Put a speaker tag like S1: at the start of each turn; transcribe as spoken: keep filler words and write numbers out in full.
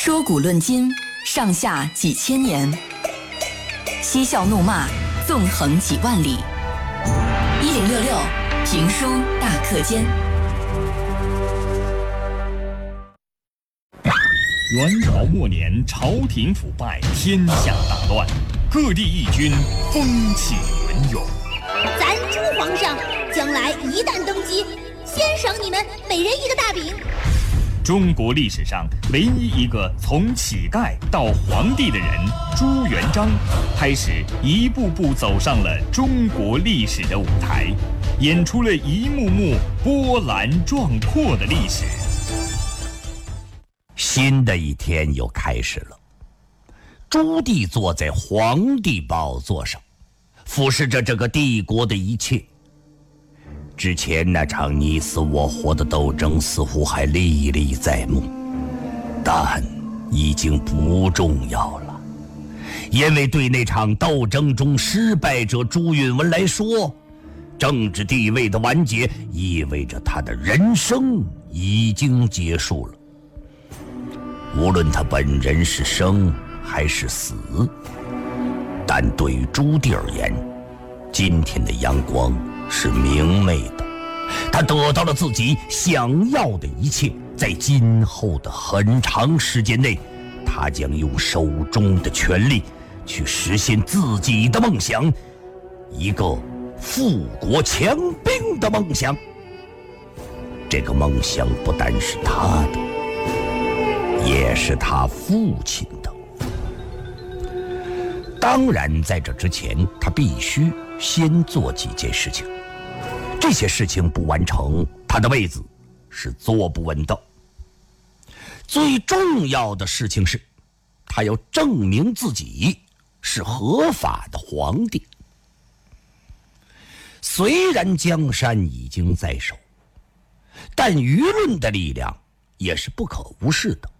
S1: 说古论今，上下几千年；嬉笑怒骂，纵横几万里。一零六六评书大课间。
S2: 元朝末年，朝廷腐败，天下大乱，各地义军风起云涌。
S3: 咱朱皇上将来一旦登基，先赏你们每人一个大饼。
S2: 中国历史上唯一一个从乞丐到皇帝的人朱元璋，开始一步步走上了中国历史的舞台，演出了一幕幕波澜壮阔的历史。
S4: 新的一天又开始了，朱棣坐在皇帝宝座上，俯视着这个帝国的一切。之前那场你死我活的斗争似乎还历历在目，但已经不重要了，因为对那场斗争中失败者朱允炆来说，政治地位的完结意味着他的人生已经结束了。无论他本人是生还是死，但对于朱棣而言，今天的阳光是明媚的，他得到了自己想要的一切。在今后的很长时间内，他将用手中的权力去实现自己的梦想，一个富国强兵的梦想。这个梦想不单是他的，也是他父亲的。当然，在这之前，他必须先做几件事情。这些事情不完成，他的位子是坐不稳的。最重要的事情是，他要证明自己是合法的皇帝。虽然江山已经在手，但舆论的力量也是不可无视的。